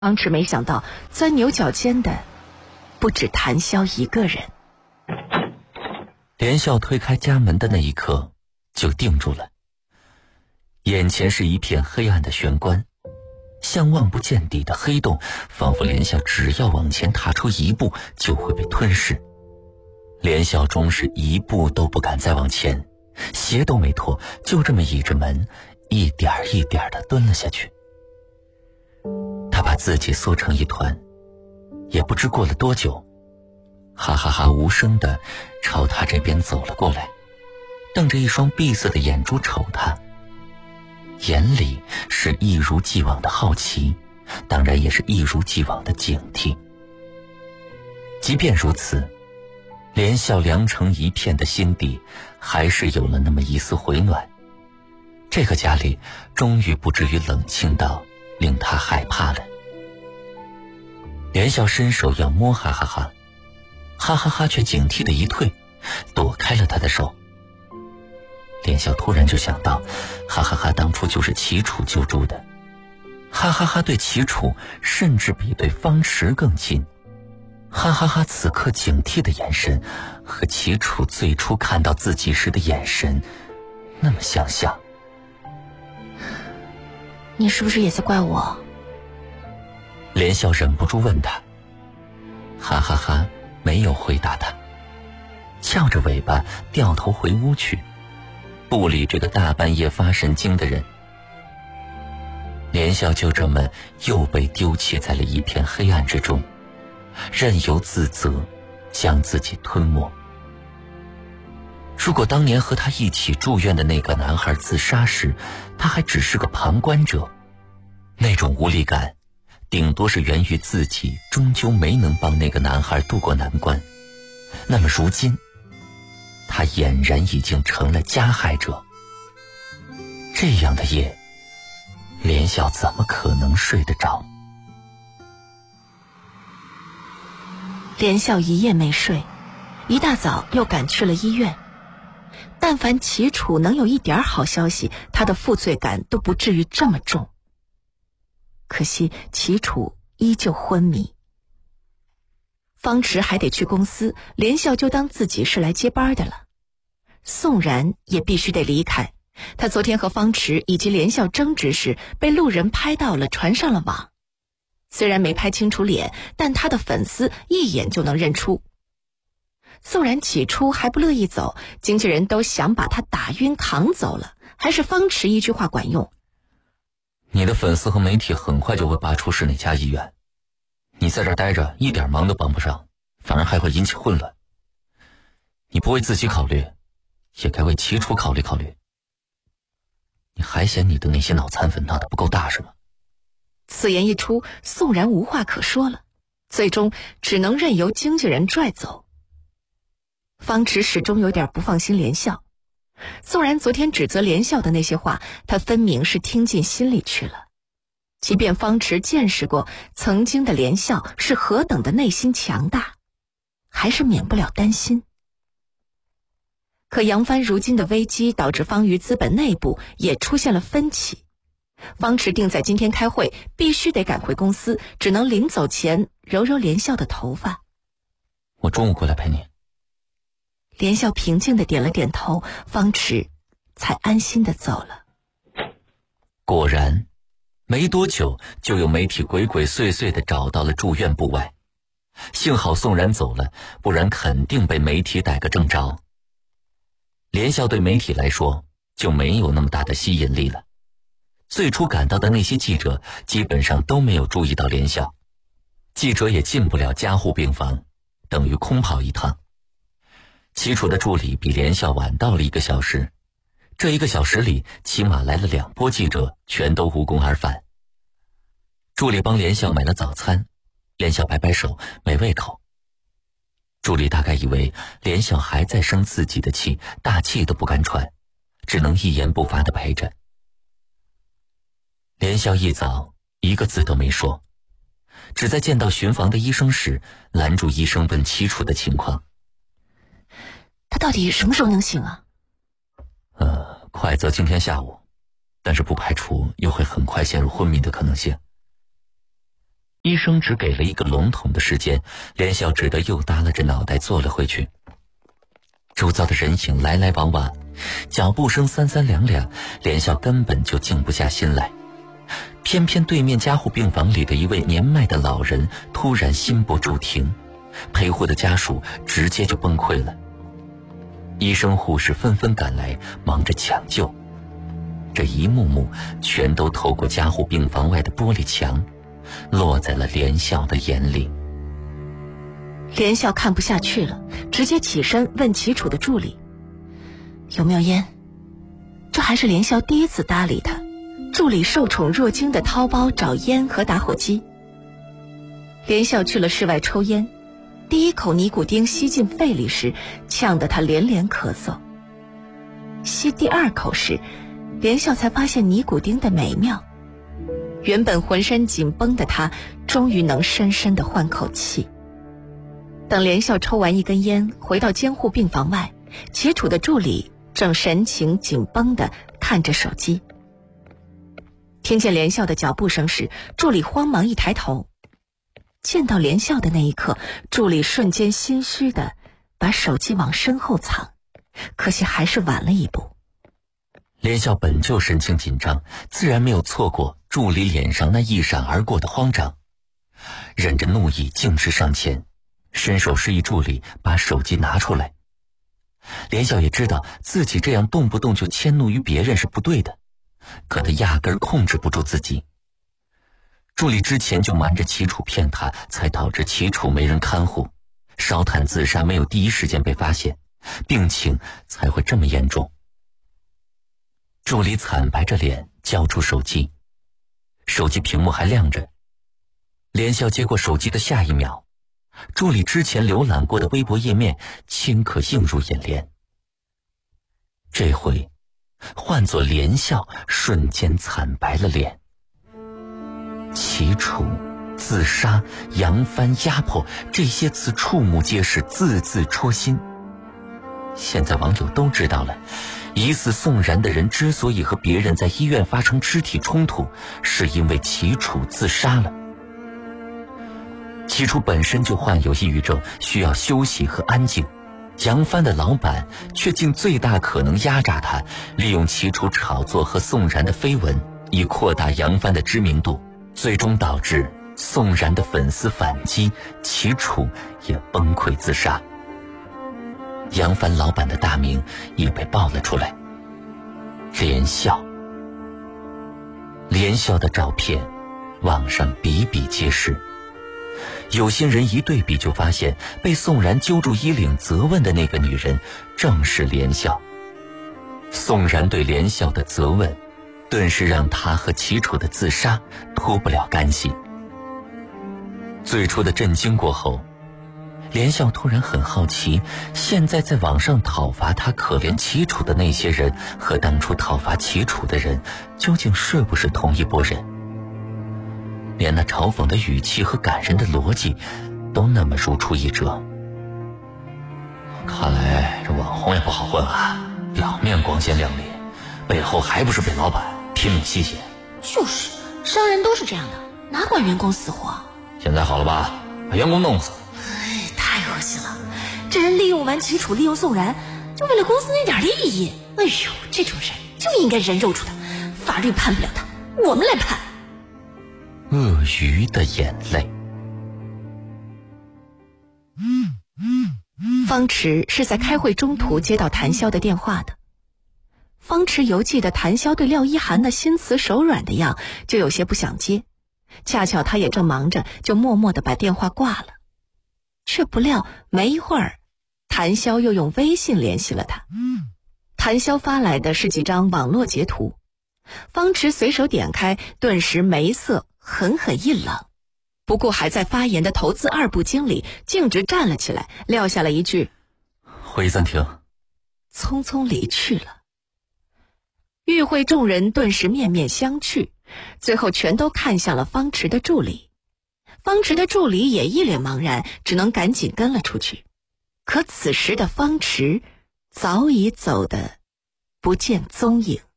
方池没想到钻牛角尖的不止谭潇一个人。 连笑推开家门的那一刻就定住了，眼前是一片黑暗的玄关，像望不见底的黑洞，仿佛连笑只要往前踏出一步就会被吞噬。连笑终是一步都不敢再往前，鞋都没脱，就这么倚着门一点一点地蹲了下去。他把自己缩成一团，也不知过了多久，哈哈哈无声地朝他这边走了过来，瞪着一双闭塞的眼珠瞅他，眼里是一如既往的好奇，当然也是一如既往的警惕。即便如此，连笑凉成一片的心底还是有了那么一丝回暖。这个家里终于不至于冷清到令他害怕了。连笑伸手要摸哈哈哈，哈哈哈却警惕的一退，躲开了他的手。连笑突然就想到，哈哈哈当初就是齐楚救助的，哈哈哈对齐楚甚至比对方池更近。哈哈哈此刻警惕的眼神和齐楚最初看到自己时的眼神那么相像。 你是不是也在怪我？ 连笑忍不住问他。哈哈哈没有回答他，翘着尾巴掉头回屋去，不理这个大半夜发神经的人。连笑就这么又被丢弃在了一片黑暗之中，任由自责将自己吞没。如果当年和他一起住院的那个男孩自杀时，他还只是个旁观者，那种无力感顶多是源于自己终究没能帮那个男孩渡过难关。那么如今他俨然已经成了加害者，这样的夜连笑怎么可能睡得着？ 连笑一夜没睡，一大早又赶去了医院。但凡齐楚能有一点好消息，他的负罪感都不至于这么重。可惜齐楚依旧昏迷。方池还得去公司，连笑就当自己是来接班的了。宋然也必须得离开，他昨天和方池以及连笑争执时被路人拍到了，传上了网。虽然没拍清楚脸，但他的粉丝一眼就能认出。宋然起初还不乐意走，经纪人都想把他打晕扛走了，还是方池一句话管用。 你的粉丝和媒体很快就会扒出是哪家医院，你在这儿待着一点忙都帮不上，反而还会引起混乱。你不为自己考虑，也该为齐楚考虑考虑。你还嫌你的那些脑残粉闹得不够大是吗？ 此言一出，宋然无话可说了，最终只能任由经纪人拽走。方池始终有点不放心连笑，宋然昨天指责连笑的那些话，他分明是听进心里去了。即便方池见识过曾经的连笑是何等的内心强大，还是免不了担心。可扬帆如今的危机导致方瑜资本内部也出现了分歧。方池定在今天开会，必须得赶回公司，只能临走前揉揉连笑的头发。 我中午过来陪你。 连笑平静地点了点头，方池才安心地走了。 果然没多久就有媒体鬼鬼祟祟地找到了住院部外，幸好宋然走了，不然肯定被媒体逮个正着。连笑对媒体来说就没有那么大的吸引力了，最初赶到的那些记者基本上都没有注意到连笑，记者也进不了加护病房，等于空跑一趟。齐楚的助理比连笑晚到了1个小时，这1个小时里起码来了2波记者，全都无功而返。助理帮连笑买了早餐，连笑摆摆手没胃口。助理大概以为连笑还在生自己的气，大气都不敢喘，只能一言不发地陪着。连笑一早一个字都没说，只在见到巡房的医生时拦住医生问齐楚的情况。 他到底什么时候能醒啊？ 快则今天下午，但是不排除又会很快陷入昏迷的可能性。 生只给了一个笼统的时间，连笑只得又耷拉着脑袋坐了回去。周遭的人影来来往往，脚步声三三两两，连笑根本就静不下心来。偏偏对面加护病房里的一位年迈的老人突然心搏骤停，陪护的家属直接就崩溃了。医生护士纷纷赶来，忙着抢救。这一幕幕全都透过加护病房外的玻璃墙，落在了连笑的眼里。 连笑看不下去了，直接起身问齐楚的助理有没有烟。这还是连笑第一次搭理他，助理受宠若惊地掏包找烟和打火机。连笑去了室外抽烟，第一口尼古丁吸进肺里时，呛得他连连咳嗽。吸第二口时，连笑才发现尼古丁的美妙。原本浑身紧绷的他，终于能深深地换口气。等连笑抽完一根烟，回到监护病房外，齐楚的助理正神情紧绷地看着手机。听见连笑的脚步声时，助理慌忙一抬头，见到连笑的那一刻，助理瞬间心虚地把手机往身后藏，可惜还是晚了一步。 连笑本就神情紧张，自然没有错过助理脸上那一闪而过的慌张，忍着怒意径直上前，伸手示意助理把手机拿出来。连笑也知道自己这样动不动就迁怒于别人是不对的，可他压根儿控制不住自己。助理之前就瞒着齐楚骗他，才导致齐楚没人看护，烧炭自杀没有第一时间被发现，病情才会这么严重。助理惨白着脸交出手机，手机屏幕还亮着。连笑接过手机的下一秒，助理之前浏览过的微博页面顷刻映入眼帘。这回换作连笑瞬间惨白了脸。齐楚、自杀、扬帆、压迫，这些词触目皆是，字字戳心。现在网友都知道了，疑似宋然的人之所以和别人在医院发生肢体冲突，是因为齐楚自杀了。齐楚本身就患有抑郁症，需要休息和安静，扬帆的老板却尽最大可能压榨他，利用齐楚炒作和宋然的绯闻，以扩大扬帆的知名度，最终导致宋然的粉丝反击，齐楚也崩溃自杀。扬帆老板的大名也被爆了出来，连笑。连笑的照片网上比比皆是，有些人一对比就发现，被宋然揪住衣领责问的那个女人正是连笑。宋然对连笑的责问，顿时让他和齐楚的自杀脱不了干系。最初的震惊过后，连笑突然很好奇，现在在网上讨伐他可怜齐楚的那些人，和当初讨伐齐楚的人，究竟是不是同一拨人？连那嘲讽的语气和感人的逻辑，都那么如出一辙。看来这网红也不好混啊，表面光鲜亮丽，背后还不是被老板拼命吸血。 就是，商人都是这样的，哪管员工死活。 现在好了吧，把员工弄死。 太恶心了，这人利用完齐楚，利用宋然，就为了公司那点利益。哎呦，这种人就应该人肉出他，法律判不了他，我们来判。 鳄鱼的眼泪。 方池是在开会中途接到谭潇的电话的。方池犹记得谭潇对廖一涵那心慈手软的样，就有些不想接。恰巧他也正忙着，就默默地把电话挂了。却不料没一会儿，谭潇又用微信联系了他。谭潇发来的是几张网络截图，方池随手点开，顿时眉色狠狠一冷。不顾还在发言的投资二部经理径直站了起来，撂下了一句会议暂停， 匆匆离去了。与会众人顿时面面相觑，最后全都看向了方池的助理。方池的助理也一脸茫然，只能赶紧跟了出去。可此时的方池早已走得不见踪影。